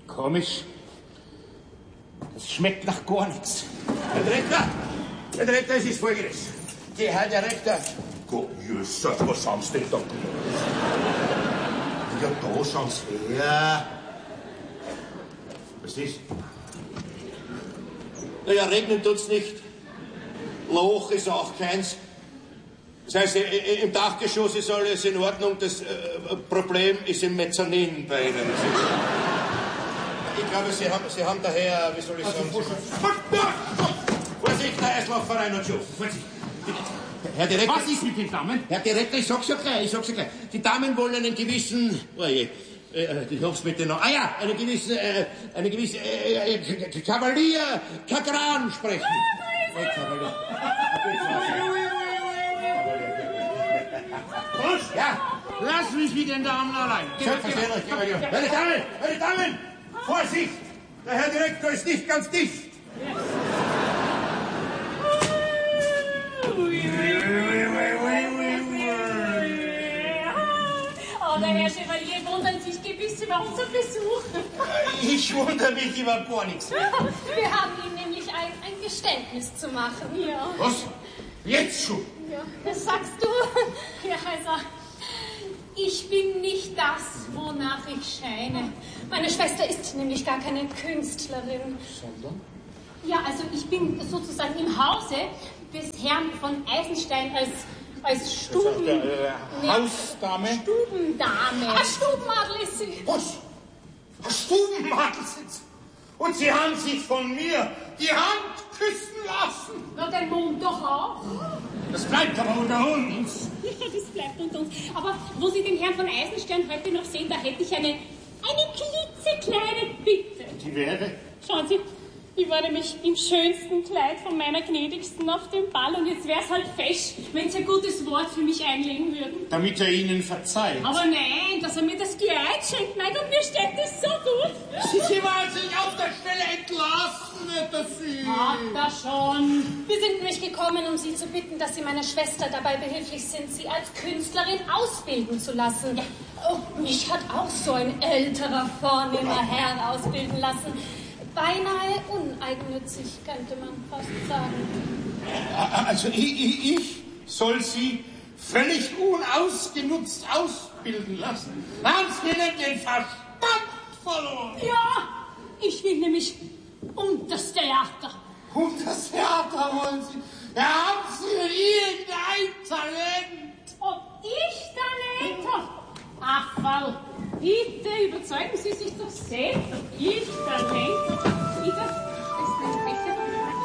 Komisch. Das schmeckt nach gar nichts. Herr Direktor, es ist Folgendes. Der Herr Direktor... Gott, Jesus, was haben Sie denn da? Ja, da schauen Sie her. Was ist? Naja, regnen tut's nicht. Loch ist auch keins. Das heißt, im Dachgeschoss ist alles in Ordnung. Das Problem ist im Mezzanin bei Ihnen. Ich glaube, Sie haben daher, wie soll ich sagen... Vorsicht, der Eislaufverein hat schon. Vorsicht. Herr Direktor... Was ist mit den Damen? Herr Direktor, ich sag's ja gleich. Die Damen wollen einen gewissen... Oh je, ich hab's mit den... Ah ja, eine gewisse Kavalier Kagran sprechen. Kavalier. Was? Ja. Lass mich mit den Damen allein. Selbstverständlich. Meine Damen, Vorsicht! Der Herr Direktor ist nicht ganz dicht. Oh, der Herr Chevalier wundert sich gewiss über unseren Besuch. Ich wundere mich über gar nichts. Wir haben ihm nämlich ein Geständnis zu machen. Ja. Was? Jetzt schon? Ja, das sagst du, Herr Heiser. Ich bin nicht das, wonach ich scheine. Meine Schwester ist nämlich gar keine Künstlerin. Sondern? Ja, also ich bin sozusagen im Hause des Herrn von Eisenstein als Hausdame? Stubendame. Ah, Stubenmadel ist sie. Was? Stubenmadel sind Sie? Und Sie haben sich von mir die Hand küssen lassen? Na, den Mund doch auch. Das bleibt aber unter uns. Ja, das bleibt unter uns. Aber wo Sie den Herrn von Eisenstein heute noch sehen, da hätte ich eine klitzekleine Bitte. Die wäre? Schauen Sie, ich war nämlich im schönsten Kleid von meiner Gnädigsten auf dem Ball und jetzt wär's halt fesch, wenn Sie ein gutes Wort für mich einlegen würden. Damit er Ihnen verzeiht. Aber nein, dass er mir das Kleid schenkt, nein, und mir steht das so gut. Sie wollen sich auf der Stelle entlassen, nicht dass Sie... Hat er schon. Wir sind nämlich gekommen, um Sie zu bitten, dass Sie meiner Schwester dabei behilflich sind, sie als Künstlerin ausbilden zu lassen. Ja. Oh, mich hat auch so ein älterer, vornehmer Herr ausbilden lassen. Beinahe uneigennützig, könnte man fast sagen. Also ich soll Sie völlig unausgenutzt ausbilden lassen. Haben Sie denn den Verstand verloren? Ja, ich will nämlich das Theater. Das Theater wollen Sie? Ja, haben Sie denn irgendein Talent? Ob ich Talent habe? Ach, Frau, bitte überzeugen Sie sich doch selbst. Ich